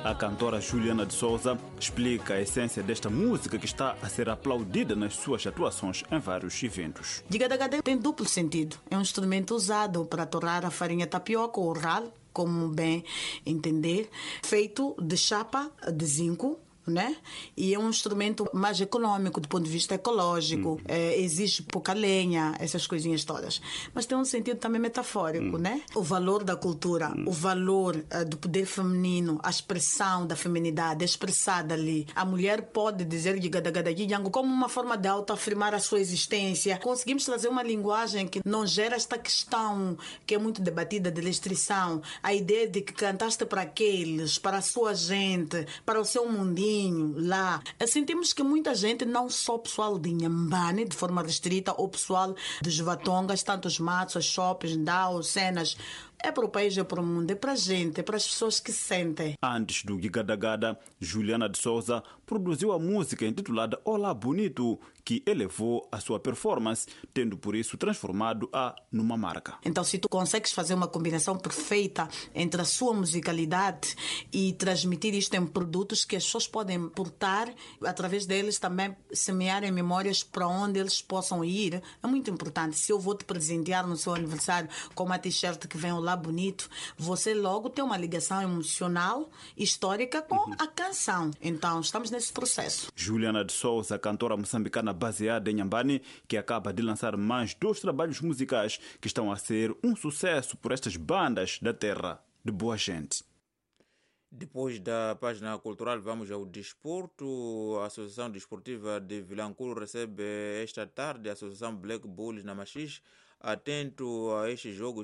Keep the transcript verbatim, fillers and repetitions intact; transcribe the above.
A cantora Juliana de Souza explica a essência desta música que está a ser aplaudida nas suas atuações em vários eventos. Giga-da-ga-da tem duplo sentido. É um instrumento usado para torrar a farinha tapioca ou ralo, como bem entender, feito de chapa de zinco, né? E é um instrumento mais econômico do ponto de vista ecológico, hum. é, exige pouca lenha, essas coisinhas todas, mas tem um sentido também metafórico, hum. né? O valor da cultura, hum. o valor uh, do poder feminino, a expressão da feminidade expressada ali. A mulher pode dizer como uma forma de autoafirmar a sua existência. Conseguimos trazer uma linguagem que não gera esta questão que é muito debatida de restrição, a ideia de que cantaste para aqueles, para a sua gente, para o seu mundinho lá. Sentimos que muita gente, não só pessoal de Inhambane, de forma restrita, ou pessoal dos Vatongas, tanto os matos, as shoppings, Dao, cenas, é para o país, é para o mundo, é para a gente, é para as pessoas que sentem. Antes do Giga-da-Gada, Juliana de Souza produziu a música intitulada Olá Bonito, que elevou a sua performance, tendo por isso transformado-a numa marca. Então, se tu consegues fazer uma combinação perfeita entre a sua musicalidade e transmitir isto em produtos que as pessoas podem portar, através deles também semearem memórias para onde eles possam ir, é muito importante. Se eu vou te presentear no seu aniversário com uma t-shirt que vem Olá Bonito, você logo tem uma ligação emocional, histórica com uhum. a canção. Então, estamos nesse processo. Juliana de Souza, cantora moçambicana baseada em Inhambane, que acaba de lançar mais dois trabalhos musicais que estão a ser um sucesso por estas bandas da terra de boa gente. Depois da página cultural, vamos ao desporto. A Associação Desportiva de Vilanculo recebe esta tarde a Associação Black Bulls na Machixe, atento a este jogo